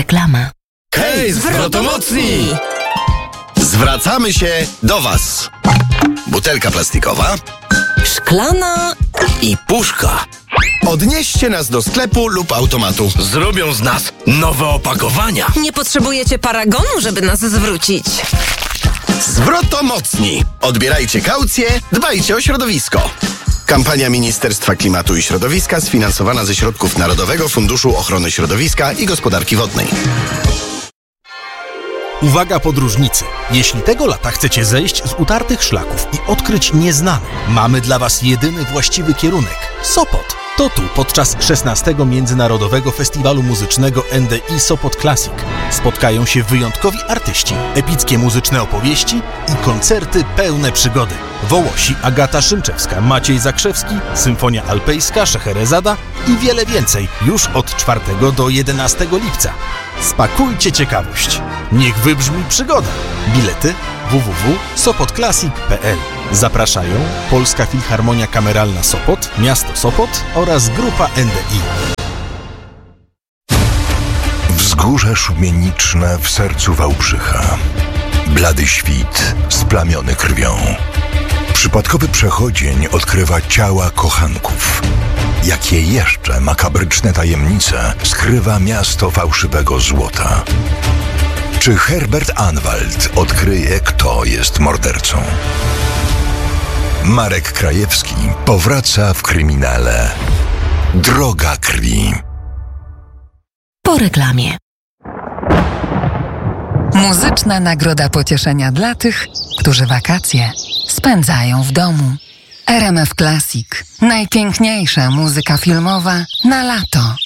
Reklama. Hej, zwrotomocni! Zwracamy się do Was. Butelka plastikowa, Szklana i puszka. Odnieście nas do sklepu lub automatu. Zrobią z nas nowe opakowania. Nie potrzebujecie paragonu, żeby nas zwrócić. Zwrotomocni. Odbierajcie kaucję, dbajcie o środowisko. Kampania Ministerstwa Klimatu i Środowiska sfinansowana ze środków Narodowego Funduszu Ochrony Środowiska i Gospodarki Wodnej. Uwaga podróżnicy! Jeśli tego lata chcecie zejść z utartych szlaków i odkryć nieznane, mamy dla Was jedyny właściwy kierunek – Sopot. To tu podczas 16. Międzynarodowego Festiwalu Muzycznego NDI Sopot Classic spotkają się wyjątkowi artyści, epickie muzyczne opowieści i koncerty pełne przygody. Wołosi Agata Szymczewska, Maciej Zakrzewski, Symfonia Alpejska, Szeherezada i wiele więcej już od 4 do 11 lipca. Spakujcie ciekawość. Niech wybrzmi przygoda. Bilety www.sopotclassic.pl. Zapraszają Polska Filharmonia Kameralna Sopot, Miasto Sopot oraz Grupa NDI. Wzgórze szubieniczne w sercu Wałbrzycha. Blady świt splamiony krwią. Przypadkowy przechodzień odkrywa ciała kochanków. Jakie jeszcze makabryczne tajemnice skrywa miasto fałszywego złota? Czy Herbert Anwald odkryje, kto jest mordercą? Marek Krajewski powraca w kryminale Droga krwi. Po reklamie. Muzyczna nagroda pocieszenia dla tych, którzy wakacje spędzają w domu. RMF Classic. Najpiękniejsza muzyka filmowa na lato.